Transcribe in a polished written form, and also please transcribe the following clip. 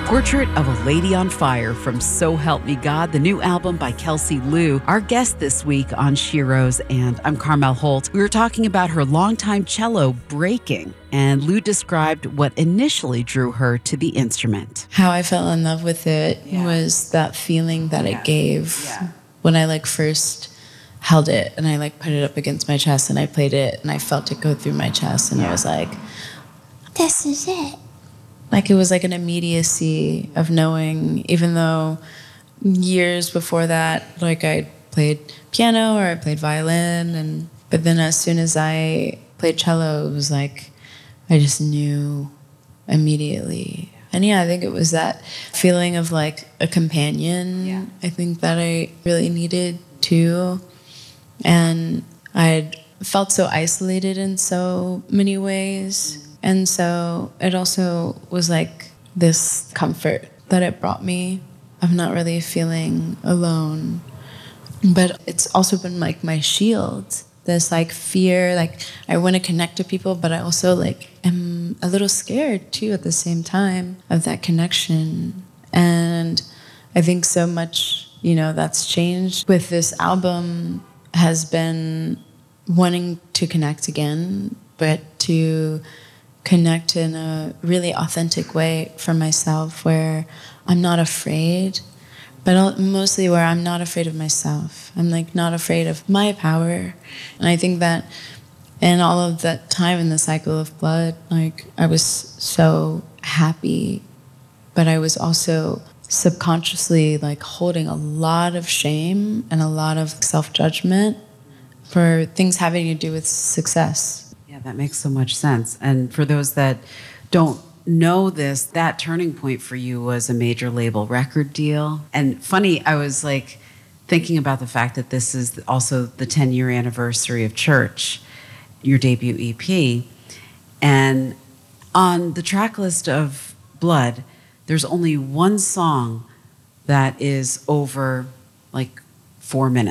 Portrait of a Lady on Fire from So Help Me God, the new album by Kelsey Liu, our guest this week on Shiro's, and I'm Carmel Holt. We were talking about her longtime cello breaking, and Liu described what initially drew her to the instrument. How I fell in love with it was that feeling that it gave when I first held it and I put it up against my chest and I played it and I felt it go through my chest and I was like, this is it. It was an immediacy of knowing, even though years before that, I played piano or I played violin, but then as soon as I played cello, it was I just knew immediately. And I think it was that feeling of a companion. I think that I really needed too. And I felt so isolated in so many ways. And so it also was this comfort that it brought me of not really feeling alone. But it's also been my shield, this fear, I want to connect to people, but I also am a little scared too at the same time of that connection. And I think so much, that's changed with this album has been wanting to connect again, but to connect in a really authentic way for myself where I'm not afraid, but mostly where I'm not afraid of myself. I'm not afraid of my power. And I think that in all of that time in the cycle of blood, I was so happy, but I was also subconsciously holding a lot of shame and a lot of self-judgment for things having to do with success. Yeah, that makes so much sense. And for those that don't know this, that turning point for you was a major label record deal. And funny, I was thinking about the fact that this is also the 10-year anniversary of Church, your debut EP. And on the track list of Blood, there's only one song that is over 4 minutes.